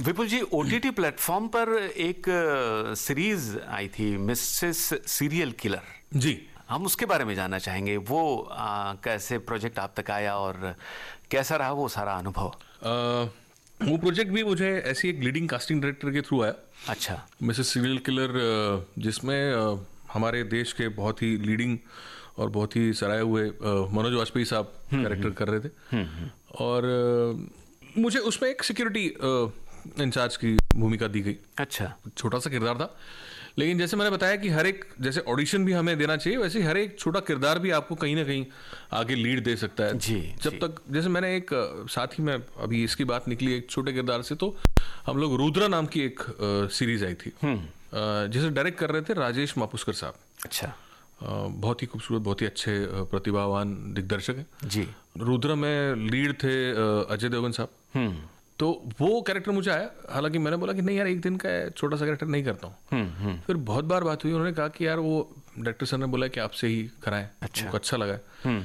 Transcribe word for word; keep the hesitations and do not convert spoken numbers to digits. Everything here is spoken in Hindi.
विपुल जी, ओटीटी प्लेटफॉर्म पर एक सीरीज आई थी, मिसेस सीरियल किलर जी, हम उसके बारे में जानना चाहेंगे। वो आ, कैसे प्रोजेक्ट आप तक आया और कैसा रहा वो सारा अनुभव? आ, वो प्रोजेक्ट भी मुझे ऐसी एक लीडिंग कास्टिंग डायरेक्टर के थ्रू आया। अच्छा। मिसेस सीरियल किलर, जिसमें हमारे देश के बहुत ही लीडिंग और बहुत ही सराहे हुए मनोज वाजपेयी साहब कैरेक्टर कर रहे थे, और मुझे उसमें एक सिक्योरिटी इंचार्ज की भूमिका दी गई। अच्छा। छोटा सा किरदार था, लेकिन जैसे मैंने बताया कि हर एक, जैसे ऑडिशन भी हमें देना चाहिए, वैसे हर एक छोटा किरदार भी आपको कहीं ना कहीं आगे लीड दे सकता है। जी, जब जी। तक, जैसे मैंने एक साथ ही में अभी इसकी बात निकली एक छोटे किरदार से, तो हम लोग रुद्रा नाम की एक सीरीज आई थी, जिसे डायरेक्ट कर रहे थे राजेश मापुस्कर साहब। अच्छा। बहुत ही खूबसूरत, बहुत ही अच्छे प्रतिभावान दिग्दर्शक हैं जी। रुद्रा में लीड थे अजय देवगन साहब। तो वो कैरेक्टर मुझे आया, हालांकि मैंने बोला कि नहीं यार, एक दिन का छोटा सा कैरेक्टर नहीं करता हूँ। फिर बहुत बार बात हुई, उन्होंने कहा कि यार वो डायरेक्टर सर ने बोला कि आपसे ही कराएं। अच्छा। अच्छा लगा है।